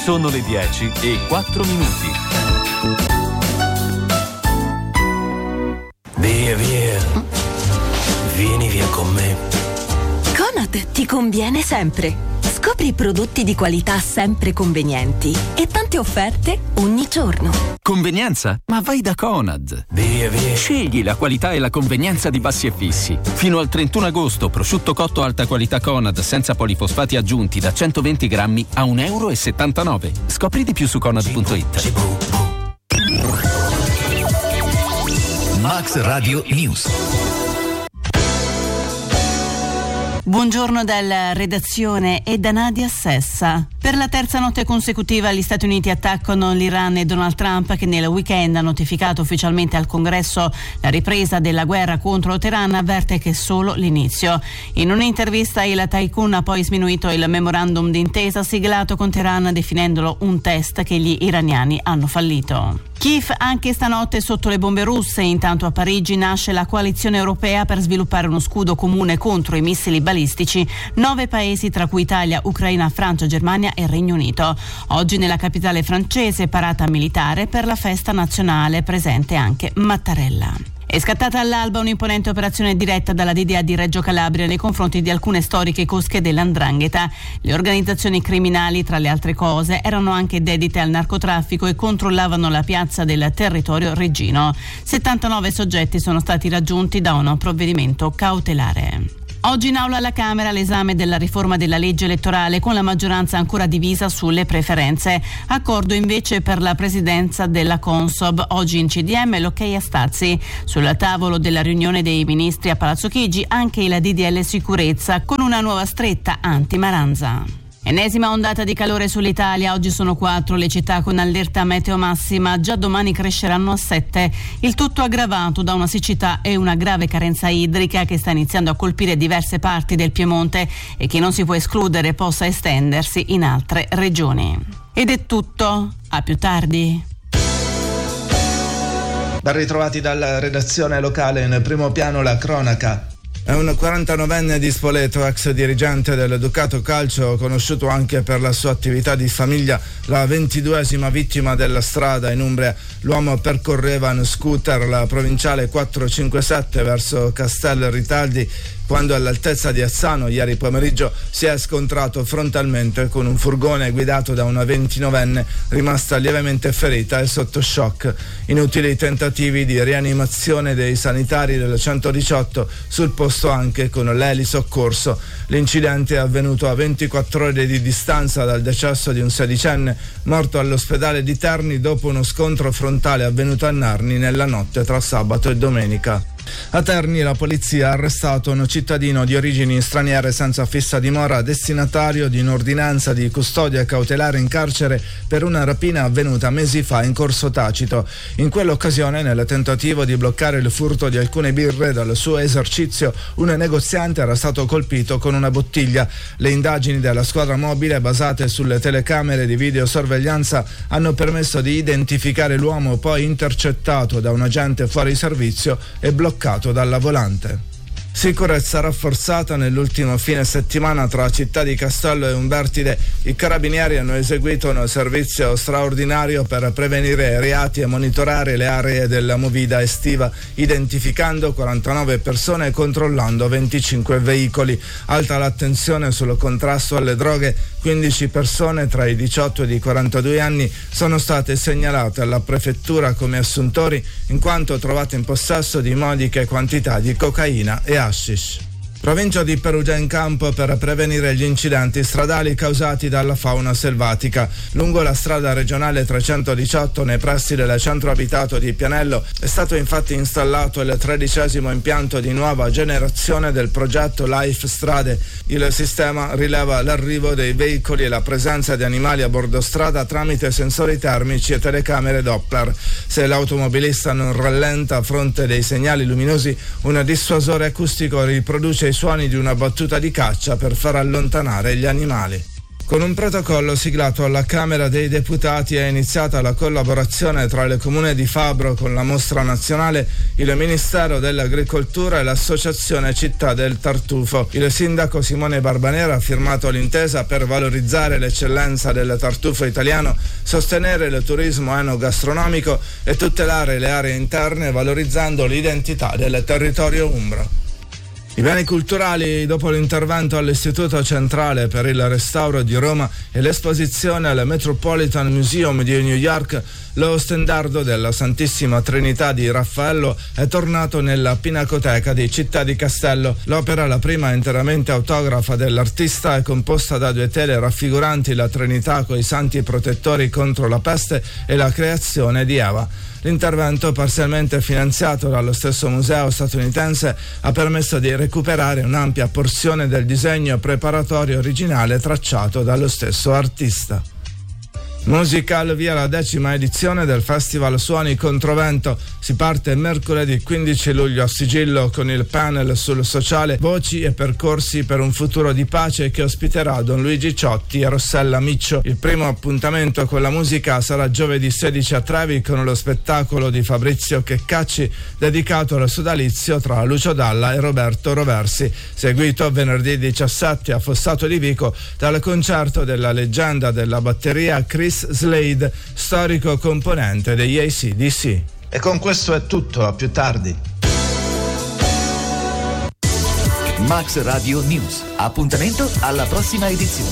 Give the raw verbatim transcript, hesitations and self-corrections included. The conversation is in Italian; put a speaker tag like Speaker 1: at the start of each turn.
Speaker 1: Sono le dieci e quattro minuti.
Speaker 2: Via, via. Vieni via con me.
Speaker 3: Conad ti conviene sempre. Scopri prodotti di qualità sempre convenienti e tante offerte ogni giorno.
Speaker 4: Convenienza? Ma vai da Conad.
Speaker 2: Via, via.
Speaker 4: Scegli la qualità e la convenienza di Bassi e Fissi. Fino al trentuno agosto, prosciutto cotto alta qualità Conad senza polifosfati aggiunti da centoventi grammi a un euro e settantanove. Scopri di più su conad punto it.
Speaker 5: Max Radio News.
Speaker 6: Buongiorno dalla redazione e da Nadia Sessa. Per la terza notte consecutiva gli Stati Uniti attaccano l'Iran e Donald Trump, che nel weekend ha notificato ufficialmente al Congresso la ripresa della guerra contro Teheran, avverte che è solo l'inizio. In un'intervista il tycoon ha poi sminuito il memorandum d'intesa siglato con Teheran, definendolo un test che gli iraniani hanno fallito. Kiev anche stanotte sotto le bombe russe. Intanto a Parigi nasce la coalizione europea per sviluppare uno scudo comune contro i missili balistici. Nove paesi, tra cui Italia, Ucraina, Francia, Germania e Regno Unito. Oggi nella capitale francese parata militare per la festa nazionale, presente anche Mattarella. È scattata all'alba un'imponente operazione diretta dalla D D A di Reggio Calabria nei confronti di alcune storiche cosche dell'Andrangheta. Le organizzazioni criminali, tra le altre cose, erano anche dedite al narcotraffico e controllavano la piazza del territorio reggino. settantanove soggetti sono stati raggiunti da un provvedimento cautelare. Oggi in aula alla Camera l'esame della riforma della legge elettorale, con la maggioranza ancora divisa sulle preferenze. Accordo invece per la presidenza della Consob. Oggi in C D M l'ok a Stazzi. Sul tavolo della riunione dei ministri a Palazzo Chigi anche il D D L sicurezza, con una nuova stretta anti-Maranza. Ennesima ondata di calore sull'Italia. Oggi sono quattro le città con allerta meteo massima, già domani cresceranno a sette. Il tutto aggravato da una siccità e una grave carenza idrica che sta iniziando a colpire diverse parti del Piemonte e che non si può escludere possa estendersi in altre regioni. Ed è tutto, a più tardi.
Speaker 7: Ben ritrovati dalla redazione locale, in primo piano la cronaca. È un quarantanovenne di Spoleto, ex dirigente del Ducato Calcio, conosciuto anche per la sua attività di famiglia, la ventiduesima vittima della strada in Umbria. L'uomo percorreva in scooter la provinciale quattrocentocinquantasette verso Castel Ritaldi quando all'altezza di Azzano ieri pomeriggio si è scontrato frontalmente con un furgone guidato da una ventinovenne rimasta lievemente ferita e sotto shock. Inutili tentativi di rianimazione dei sanitari del centodiciotto, sul posto anche con l'elisoccorso. L'incidente è avvenuto a ventiquattro ore di distanza dal decesso di un sedicenne morto all'ospedale di Terni dopo uno scontro frontale avvenuto a Narni nella notte tra sabato e domenica. A Terni la polizia ha arrestato un cittadino di origini straniere senza fissa dimora, destinatario di un'ordinanza di custodia cautelare in carcere per una rapina avvenuta mesi fa in Corso Tacito. In quell'occasione, nel tentativo di bloccare il furto di alcune birre dal suo esercizio, un negoziante era stato colpito con una bottiglia. Le indagini della squadra mobile, basate sulle telecamere di videosorveglianza, hanno permesso di identificare l'uomo, poi intercettato da un agente fuori servizio e bloccato dalla volante. Sicurezza rafforzata nell'ultimo fine settimana tra Città di Castello e Umbertide. I carabinieri hanno eseguito un servizio straordinario per prevenire reati e monitorare le aree della movida estiva, identificando quarantanove persone e controllando venticinque veicoli. Alta l'attenzione sul contrasto alle droghe. quindici persone tra i diciotto e i quarantadue anni sono state segnalate alla prefettura come assuntori, in quanto trovate in possesso di modiche quantità di cocaina e hashish. Provincia di Perugia in campo per prevenire gli incidenti stradali causati dalla fauna selvatica. Lungo la strada regionale trecentodiciotto, nei pressi del centro abitato di Pianello, è stato infatti installato il tredicesimo impianto di nuova generazione del progetto Life Strade. Il sistema rileva l'arrivo dei veicoli e la presenza di animali a bordo strada tramite sensori termici e telecamere Doppler. Se l'automobilista non rallenta a fronte dei segnali luminosi, un dissuasore acustico riproduce i suoni di una battuta di caccia per far allontanare gli animali. Con un protocollo siglato alla Camera dei Deputati è iniziata la collaborazione tra il Comune di Fabro con la Mostra Nazionale, il Ministero dell'Agricoltura e l'Associazione Città del Tartufo. Il sindaco Simone Barbanera ha firmato l'intesa per valorizzare l'eccellenza del tartufo italiano, sostenere il turismo enogastronomico e tutelare le aree interne valorizzando l'identità del territorio umbro. I beni culturali, dopo l'intervento all'Istituto Centrale per il Restauro di Roma e l'esposizione al Metropolitan Museum di New York, lo stendardo della Santissima Trinità di Raffaello è tornato nella Pinacoteca di Città di Castello. L'opera, la prima interamente autografa dell'artista, è composta da due tele raffiguranti la Trinità coi santi protettori contro la peste e la creazione di Eva. L'intervento, parzialmente finanziato dallo stesso museo statunitense, ha permesso di recuperare un'ampia porzione del disegno preparatorio originale tracciato dallo stesso artista. Musica al via la decima edizione del Festival Suoni Controvento. Si parte mercoledì quindici luglio a Sigillo con il panel sul sociale Voci e percorsi per un futuro di pace, che ospiterà Don Luigi Ciotti e Rossella Miccio. Il primo appuntamento con la musica sarà giovedì sedici a Trevi con lo spettacolo di Fabrizio Checcacci dedicato al sodalizio tra Lucio Dalla e Roberto Roversi, seguito venerdì diciassette a Fossato di Vico dal concerto della leggenda della batteria Chris Slade, storico componente degli A C D C.
Speaker 5: E con questo è tutto, a più tardi.
Speaker 8: Max Radio News. Appuntamento alla prossima edizione.